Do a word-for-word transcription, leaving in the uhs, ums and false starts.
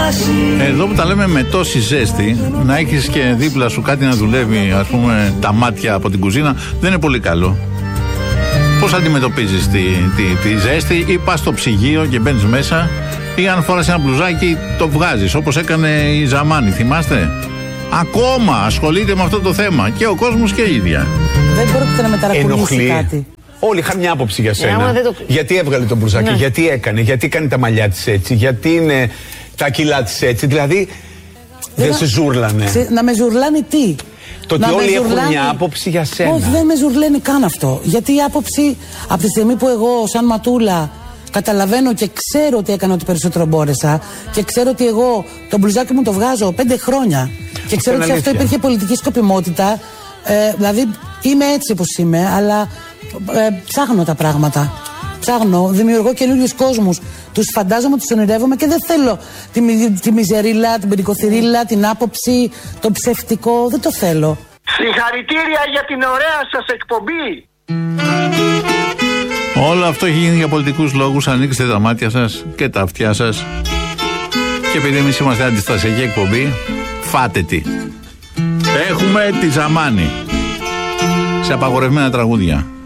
Εδώ που τα λέμε με τόση ζέστη, να έχεις και δίπλα σου κάτι να δουλεύει, ας πούμε, τα μάτια από την κουζίνα, δεν είναι πολύ καλό. Πώς αντιμετωπίζεις τη, τη, τη ζέστη, ή πας στο ψυγείο και μπαίνεις μέσα, ή αν φοράς ένα μπλουζάκι το βγάζεις, όπως έκανε η Ζαμάνη, θυμάστε? Ακόμα ασχολείται με αυτό το θέμα και ο κόσμος και η ίδια. Δεν πρόκειται να μεταρακολουθήσει κάτι. Όλοι είχαν μια άποψη για σένα. Το... Γιατί έβγαλε τον μπλουζάκι, ναι. γιατί έκανε, γιατί κάνει τα μαλλιά της έτσι, γιατί είναι τα κιλά της έτσι. Δηλαδή δεν, δεν σε ζούρλανε. Σε, να με ζουρλάνει τι? Το ότι όλοι έχουν ζουρλάνει... μια άποψη για σένα. Όχι, δεν με ζουρλαίνει καν αυτό. Γιατί η άποψη, από τη στιγμή που εγώ, σαν ματούλα, καταλαβαίνω και ξέρω ότι έκανα ό,τι περισσότερο μπόρεσα, και ξέρω ότι εγώ το μπλουζάκι μου το βγάζω πέντε χρόνια, και ξέρω ότι σε αυτό υπήρχε πολιτική σκοπιμότητα. Ε, δηλαδή είμαι έτσι όπως είμαι, αλλά ε, ψάχνω τα πράγματα. Ψάχνω, δημιουργώ καινούριους κόσμους. Τους φαντάζομαι, τους ονειρεύομαι και δεν θέλω τη, τη μιζερίλα, την περικοθυρίλα, την άποψη, το ψευτικό. Δεν το θέλω. Συγχαρητήρια για την ωραία σας εκπομπή. Όλο αυτό έχει γίνει για πολιτικούς λόγους. Ανοίξτε τα μάτια σας και τα αυτιά σας. Και επειδή εμείς είμαστε αντιστασιακή εκπομπή, φάτε τι. Έχουμε τη Ζαμάνη σε απαγορευμένα τραγούδια.